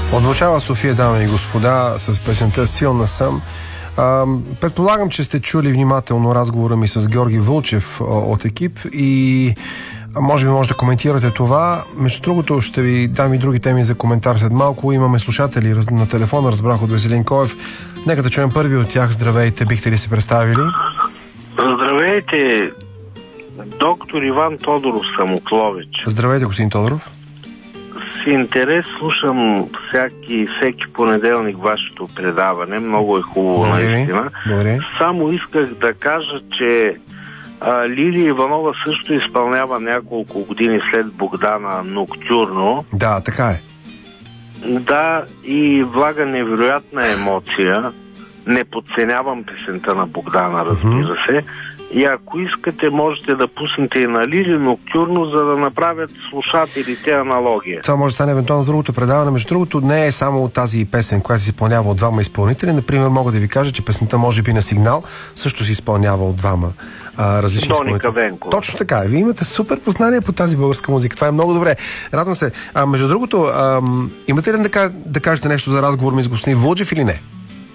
Озвучава София, дами и господа, с песента "Силна съм". Предполагам, че сте чули внимателно разговора ми с Георги Вълчев от екип и може да коментирате това. Между другото, ще ви дам и други теми за коментар след малко. Имаме слушатели на телефона, разбрах от Веселин Коев. Нека да чуем първи от тях. Здравейте, бихте ли се представили? Здравейте, доктор Иван Тодоров съм от Ловеч. Здравейте, господин Тодоров. С интерес слушам всеки понеделник вашето предаване. Много е хубаво, наистина. Само исках да кажа, че Лилия Иванова също изпълнява няколко години след Богдана "Ноктюрно". Да, така е. Да, и влага невероятна емоция. Не подценявам песента на Богдана, разбира се. И ако искате, можете да пуснете и на Лили "Ноктюрно", за да направят слушателите аналогия. Това може да стане евентуално другото предаване. Между другото, не е само тази песен, която се изпълнява от двама изпълнители. Например, мога да ви кажа, че песента "Може би на сигнал" също се изпълнява от двама различни изпълнители. Точно така. Вие имате супер познание по тази българска музика. Това е много добре. Радвам се. Между другото, имате ли да кажете нещо за разговор ми с господин Вълчев или не?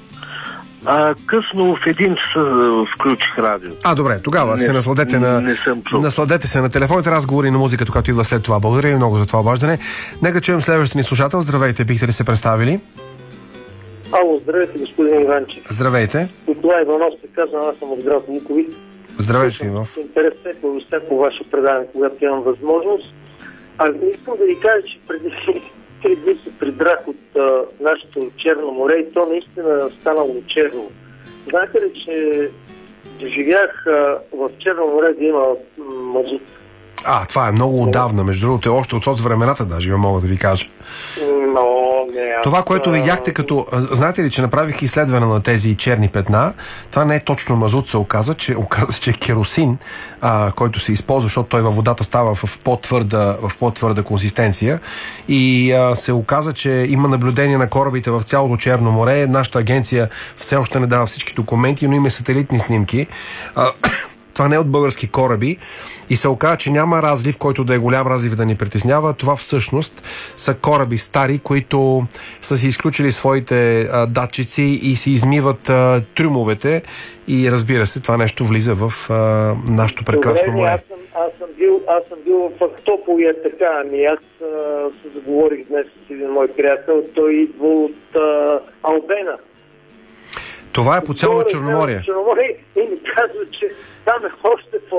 Късно в 1 часа включих радиото. Добре, тогава се насладете се на телефонните разговори и на музиката, която идва след това. Благодаря ви много за това обаждане. Нека чуем следващия ни слушател. Здравейте, бихте ли се представили? Ало, здравейте, господин Иванчев. Здравейте. Николай Иванов се казва, аз съм от град Луковит. Здравейте, Иванов. Интересно всяко ваше предаване, когато имам възможност. Искам да ви кажа, че преди 3 дни се придрах от нашето Черно море и то наистина станало черно. Знаете ли, че доживях в Черно море да има мазут? Това е много отдавна, между другото, още от времената даже, мога да ви кажа. Това, което видяхте като... Знаете ли, че направих изследване на тези черни петна, това не е точно мазут, се оказа, че е керосин, който се използва, защото той във водата става в по-твърда консистенция и се оказа, че има наблюдение на корабите в цялото Черно море. Нашата агенция все още не дава всички документи, но има сателитни снимки. Това не е от български кораби и се оказа, че няма разлив, който да е голям разлив да ни притеснява. Това всъщност са кораби стари, които са си изключили своите датчици и си измиват трюмовете и разбира се, това нещо влиза в нашето прекрасно море. Аз съм бил в Ахтопол и така. Аз се заговорих днес с един мой приятел. Той идва от Албена. Това е по цялото Черноморие. И ми казва, че там е още